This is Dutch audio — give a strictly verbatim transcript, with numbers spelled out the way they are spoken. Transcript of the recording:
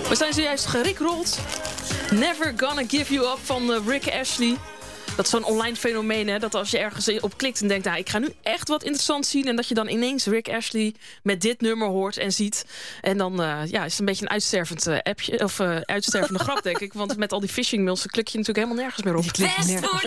We zijn zojuist gerickrold. Never Gonna Give You Up van uh, Rick Astley. Dat is zo'n online fenomeen, hè, dat als je ergens op klikt en denkt... Nou, ik ga nu echt wat interessants zien... en dat je dan ineens Rick Astley met dit nummer hoort en ziet. En dan uh, ja, is het een beetje een uitstervend uh, appje, of uh, uitstervende grap, denk ik. Want met al die phishing mails klik je natuurlijk helemaal nergens meer op. Best voor